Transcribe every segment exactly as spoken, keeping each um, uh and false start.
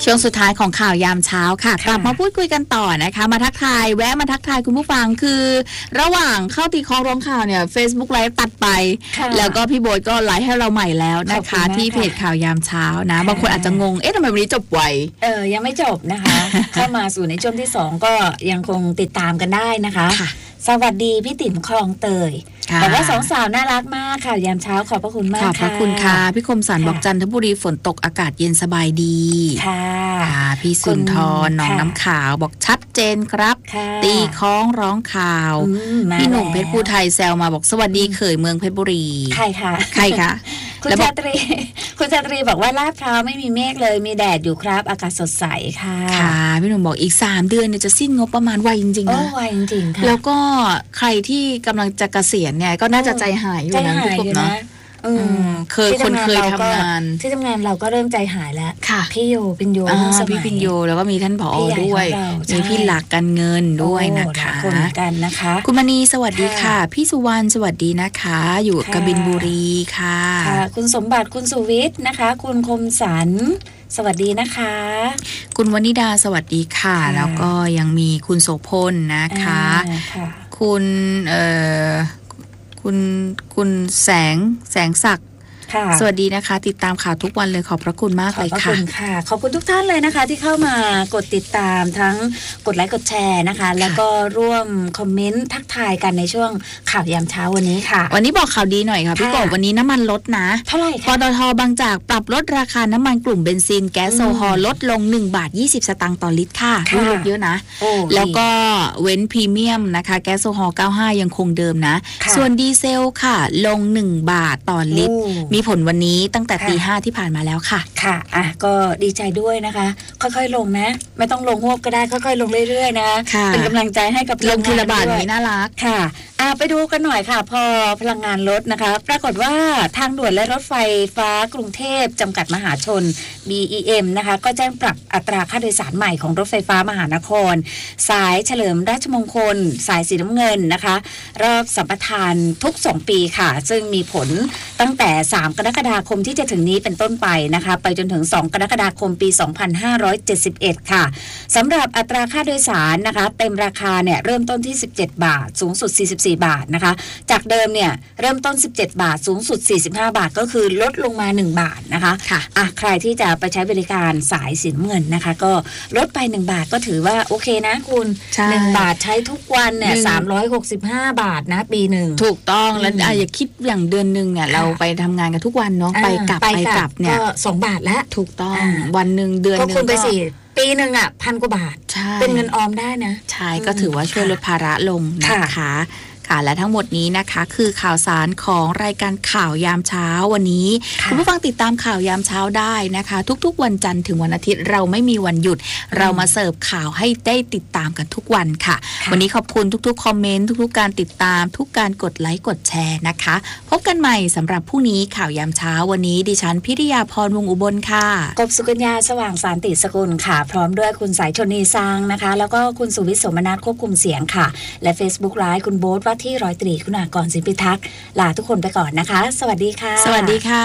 ช่วงสุดท้ายของข่าวยามเช้าค่ะกลับมาพูดคุยกันต่อนะคะมาทักทายแวะมาทักทายคุณผู้ฟังคือระหว่างเข้าตีคล้องร้องข่าวเนี่ย Facebook ไลฟ์ตัดไปแล้วก็พี่โบ๊ทก็ไลฟ์ให้เราใหม่แล้วนะคะที่เพจข่าวยามเช้านะบางคนอาจจะงงเอ๊ะทำไมวันนี้จบไวเออยังไม่จบนะคะ เข้ามาสู่ในช่วงที่สองก็ยังคงติดตามกันได้นะคะสวัสดีพี่ติ๋มคลองเตยแต่ว่าสองสาวน่ารักมากค่ะยามเช้าขอบพระคุณมากค่ะขอบพระคุณค่ะพี่คมสันบอกจันทบุรีฝนตกอากาศเย็นสบายดีค่ะพี่สุนทรน้องน้ำขาวบอกชัดเจนครับตีคล้องร้องข่าวพี่หนุ่มเพชรภูไทยแซวมาบอกสวัสดีเขยเมืองเพชรบุรีใครคะใครคะคุณชาตรีคุณชาตรีบอกว่าลาดพร้าวไม่มีเมฆเลยมีแดดอยู่ครับอากาศสดใสค่ะค่ะพี่หนุ่มบอกอีกสามเดือนเนี่ยจะสิ้นงบประมาณไวจริงๆนะไวจริงๆค่ะแล้วก็ใครที่กำลังจะเกษียณเนี่ยก็น่าจะใจหายอยู่นะพี่กบเนาะเคยคนเคยทำงานที่ทำงานเราก็เริ่มใจหายแล้วพี่โยปิญโยพี่ปิญโยแล้วก็มีท่านผอด้วยมีพี่หลักการเงินด้วยนะคะคนกันนะคะคุณมณีสวัสดีค่ะพี่สุวรรณสวัสดีนะคะอยู่กบินบุรีค่ะคุณสมบัติคุณสุวิทย์นะคะคุณคมสันสวัสดีนะคะคุณวนิดาสวัสดีค่ะแล้วก็ยังมีคุณโสพลนะคะคุณเอ่อคุณคุณแสงแสงศักดิ์สวัสดีนะคะติดตามข่าวทุกวันเลยขอบพระคุณมากเลยค่ะขอบคุณค่ะขอบคุณทุกท่านเลยนะคะที่เข้ามากดติดตามทั้งกดไลค์กดแชร์นะคะแล้วก็ร่วมคอมเมนต์ทักทายกันในช่วงข่าวยามเช้าวันนี้ค่ะวันนี้บอกข่าวดีหน่อยค่ะพี่กบวันนี้น้ำมันลดนะเท่าไหร่คะปตท.บางจากปรับลดราคาน้ำมันกลุ่มเบนซินแก๊สโซฮอลลดลงหนึ่งบาทยี่สิบสตางค์ต่อลิตรค่ะลดเยอะนะแล้วก็เว้นพรีเมียมนะคะแก๊สโซฮอลเก้าสิบห้ายังคงเดิมนะส่วนดีเซลค่ะลงหนึ่งบาทต่อลิตรมีผลวันนี้ตั้งแต่ตีห้าที่ผ่านมาแล้วค่ะค่ะอ่ะก็ดีใจด้วยนะคะค่อยๆลงนะไม่ต้องลงหวบก็ได้ค่อยๆลงเรื่อยๆนะเป็นกำลังใจให้กับลงทีละบาทนี้น่ารักค่ะอ่ะไปดูกันหน่อยค่ะพอพลังงานลดนะคะปรากฏว่าทางด่วนและรถไฟฟ้ากรุงเทพจำกัดมหาชน บี อี เอ็ม นะคะก็แจ้งปรับอัตราค่าโดยสารใหม่ของรถไฟฟ้ามหานครสายเฉลิมราชมงคลสายสีน้ำเงินนะคะรอบสัมปทานทุกสองปีค่ะซึ่งมีผลตั้งแต่สามกรกฎาคมที่จะถึงนี้เป็นต้นไปนะคะไปจนถึงสองกรกฎาคมปีสองพันห้าร้อยเจ็ดสิบเอ็ดค่ะสำหรับอัตราค่าโดยสารนะคะเต็มราคาเนี่ยเริ่มต้นที่สิบเจ็ดบาทสูงสุดสี่สิบสี่บาทนะคะจากเดิมเนี่ยเริ่มต้นสิบเจ็ดบาทสูงสุดสี่สิบห้าบาทก็คือลดลงมาหนึ่งบาทนะคะค่ะอ่ะใครที่จะไปใช้บริการสายสีน้ำเงินนะคะก็ลดไปหนึ่งบาทก็ถือว่าโอเคนะคุณหนึ่งบาทใช้ทุกวันเนี่ยสามร้อยหกสิบห้าบาทนะปีหนึ่งถูกต้องแล้วอย่าคิดอย่างเดือนนึงเนี่ยเราไปทำงานกันทุกวันเนาะไปกลับไปกลับเนี่ยก็สองบาทแล้วถูกต้องวันนึงเดือนนึงก็คุณไปสี่ปีนึงอ่ะพันกว่าบาทเป็นเงินออมได้นะใช่ก็ถือว่าช่วยลดภาระลงนะคะค่ะและทั้งหมดนี้นะคะคือข่าวสารของรายการข่าวยามเช้าวันนี้คุณผู้ฟังติดตามข่าวยามเช้าได้นะคะทุกๆวันจันทร์ถึงวันอาทิตย์เราไม่มีวันหยุดเรามาเสิร์ฟข่าวให้ได้ติดตามกันทุกวันค่ะวันนี้ขอบคุณทุกๆคอมเมนต์ทุกๆการติดตามทุกการกดไลค์กดแชร์นะคะพบกันใหม่สำหรับพรุ่งนี้ข่าวยามเช้าวันนี้ดิฉันพิริยาพรวงอุบลค่ะกบสุกัญญาสว่างสารติสกุลค่ะพร้อมด้วยคุณสายชนีซางนะคะแล้วก็คุณสุวิทย์สมนัสควบคุมเสียงค่ะและ Facebook Live คุณโบ๊ทว่าที่ร้อยตรีคุณากรศิลปิทักษ์ลาทุกคนไปก่อนนะคะสวัสดีค่ะสวัสดีค่ะ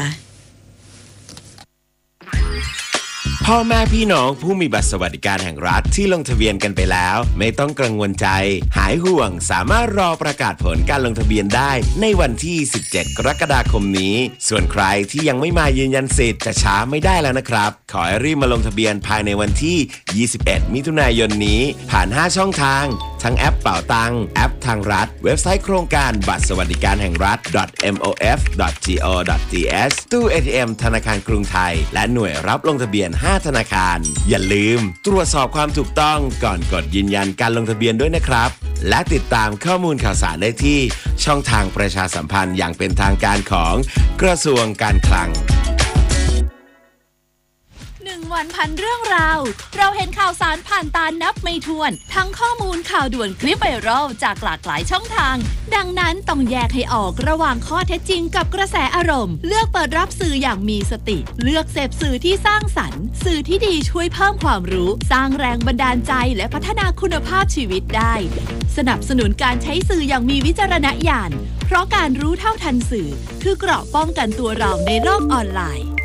พ่อแม่พี่น้องผู้มีบัตรสวัสดิการแห่งรัฐที่ลงทะเบียนกันไปแล้วไม่ต้องกังวลใจหายห่วงสามารถรอประกาศผลการลงทะเบียนได้ในวันที่สิบเจ็ดกรกฎาคมนี้ส่วนใครที่ยังไม่มายืนยันสิทธิ์จะช้าไม่ได้แล้วนะครับขอให้รีบมาลงทะเบียนภายในวันที่ยี่สิบเอ็ดมิถุนายนนี้ผ่านห้าช่องทางทั้งแอปเป๋าตังแอปทางรัฐเว็บไซต์โครงการบัตรสวัสดิการแห่งรัฐ เอ็ม โอ เอฟ ดอท จี โอ ดอท ที เอส ตู้ เอ ที เอ็ม ธนาคารกรุงไทยและหน่วยรับลงทะเบียนห้าธนาคารอย่าลืมตรวจสอบความถูกต้องก่อนกดยืนยันการลงทะเบียนด้วยนะครับและติดตามข้อมูลข่าวสารได้ที่ช่องทางประชาสัมพันธ์อย่างเป็นทางการของกระทรวงการคลังหนึ่งวันพันเรื่องราวเราเห็นข่าวสารผ่านตานับไม่ถ้วนทั้งข้อมูลข่าวด่วนคลิปไวรัลจากหลากหลายช่องทางดังนั้นต้องแยกให้ออกระหว่างข้อเท็จจริงกับกระแสอารมณ์เลือกเปิดรับสื่ออย่างมีสติเลือกเสพสื่อที่สร้างสรรค์สื่อที่ดีช่วยเพิ่มความรู้สร้างแรงบันดาลใจและพัฒนาคุณภาพชีวิตได้สนับสนุนการใช้สื่ออย่างมีวิจารณญาณเพราะการรู้เท่าทันสื่อคือเกราะป้องกันตัวเราในโลกออนไลน์